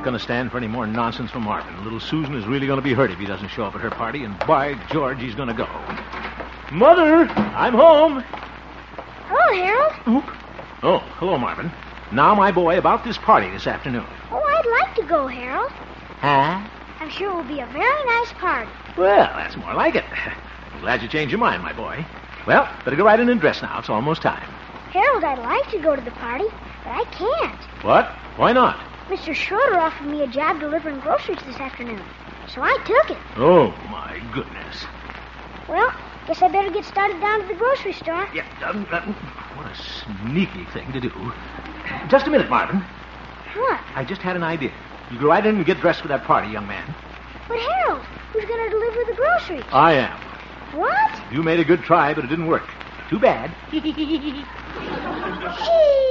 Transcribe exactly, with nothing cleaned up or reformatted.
going to stand for any more nonsense from Marvin. Little Susan is really going to be hurt if he doesn't show up at her party, and by George, he's going to go. Mother, I'm home. Hello, Harold. Oop. Oh, hello, Marvin. Now, my boy, about this party this afternoon. Oh, I'd like to go, Harold. Huh? I'm sure it will be a very nice party. Well, that's more like it. I'm glad you changed your mind, my boy. Well, better go right in and dress now. It's almost time. Harold, I'd like to go to the party, but I can't. What? Why not? Mister Schroeder offered me a job delivering groceries this afternoon, so I took it. Oh, my goodness. Well, guess I better get started down to the grocery store. Yeah, um, um, what a sneaky thing to do. Just a minute, Marvin. What? I just had an idea. You go right in and get dressed for that party, young man. But, Harold, who's going to deliver the groceries? I am. What? You made a good try, but it didn't work. Too bad. Gee.